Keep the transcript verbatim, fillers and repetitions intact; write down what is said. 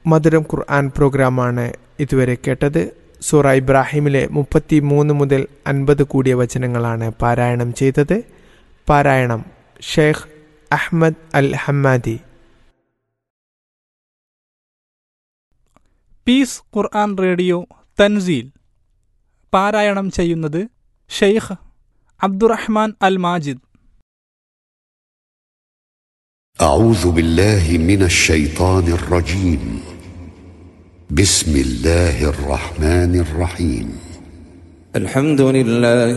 മധുരം ഖുർആൻ പ്രോഗ്രാമാണ് ഇതുവരെ കേട്ടത്. സൂറ ഇബ്രാഹിമിലെ മുപ്പത്തി മൂന്ന് മുതൽ അൻപത് കൂടിയ വചനങ്ങളാണ് പാരായണം ചെയ്തത്. പാരായണം ഷെയ്ഖ് അഹ്മദ് അൽ ഹമ്മാദി. പീസ് ഖുർആൻ റേഡിയോ തൻസീൽ പാരായണം ചെയ്യുന്നത് ഷെയ്ഖ് അബ്ദുറഹ്മാൻ അൽ മാജിദ്. أعوذ بالله من الشيطان الرجيم. بسم الله الرحمن الرحيم. الحمد لله